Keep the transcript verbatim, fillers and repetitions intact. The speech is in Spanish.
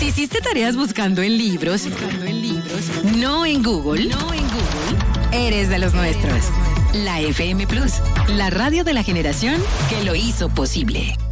¿Hiciste tareas buscando en libros? Buscando en libros. No en Google. No en Google. Eres de los nuestros. La F M Plus, la radio de la generación que lo hizo posible.